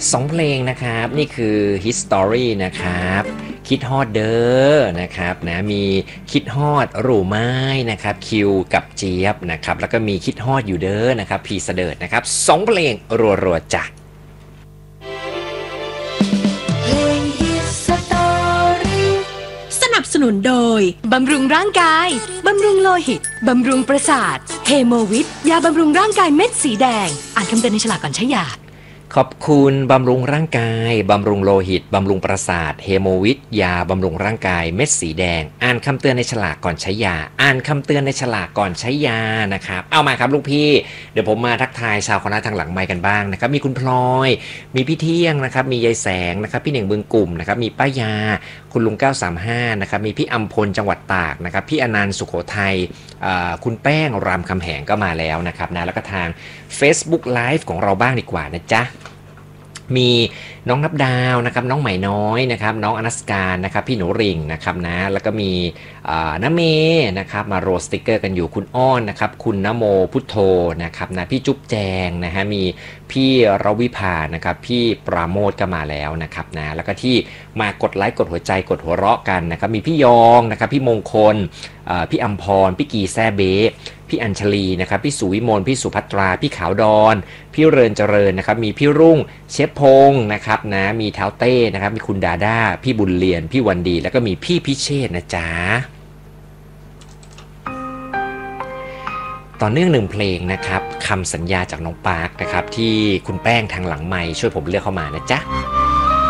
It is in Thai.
2เพลงนะครับนี่คือ History นะครับคิดฮอดเด้อนะครับนะมีคิดฮอดหรูไม้นะครับคิวกับเจี๊ยบนะครับแล้วก็มีคิดฮอดอยู่เด้อนะครับพีเสดิร์ดนะครับ2เพลงรัวๆจ้ะเพลง History สนับสนุนโดยบำรุงร่างกายบำรุงโลหิตบำรุงประสาทเฮโมวิทยาบำรุงร่างกายเม็ดสีแดงอ่านคำเตือนในฉลากก่อนใช้ยาขอบคุณบำรุงร่างกายบำรุงโลหิตบำรุงประสาทเฮโมวิทยาบำรุงร่างกายเม็ดสีแดงอ่านคำเตือนในฉลากก่อนใช้ยาอ่านคำเตือนในฉลากก่อนใช้ยานะครับเอามาครับลูกพี่เดี๋ยวผมมาทักทายชาวคณะทางหลังไมค์กันบ้างนะครับมีคุณพลอยมีพี่เที่ยงนะครับมียายแสงนะครับพี่เหน่งบึงกลุ่มนะครับมีป้ายาคุณลุง935นะครับมีพี่อัมพลจังหวัดตากนะครับพี่อนันต์สุโขทัยคุณแป้งรามคำแหงก็มาแล้วนะครับนะแล้วก็ทาง Facebook Live ของเราบ้างดีกว่านะจ๊ะมีน้องนับดาวนะครับน้องใหม่น้อยนะครับน้องอนัสการนะครับพี่หนูริ่งนะครับนะแล้วก็มีน้าเมนะครับมาโรสติกเกอร์กันอยู่คุณอ้อนนะครับคุณนโมพุทโธนะครับนะพี่จุ๊บแจงนะฮะมีพี่รวิภานะครับพี่ปราโมทก็มาแล้วนะครับนะแล้วก็ที่มากดไลค์กดหัวใจกดหัวเราะกันนะครับมีพี่ยองนะครับพี่มงคลพี่อัมพรพี่กีแซ่เบพี่อัญชลีนะครับพี่สุวิมลพี่สุภัตราพี่ขาวดอนพี่เริญเจริญนะครับมีพี่รุ่งเชฟพงศ์นะครับนะมีเท้าเต้นะครับมีคุณดาด้าพี่บุญเรียนพี่วันดีแล้วก็มีพี่พิเชษนะจ๊ะต่อเนื่อง1เพลงนะครับคำสัญญาจากน้องปาร์คนะครับที่คุณแป้งทางหลังไมค์ช่วยผมเลือกเข้ามานะจ๊ะ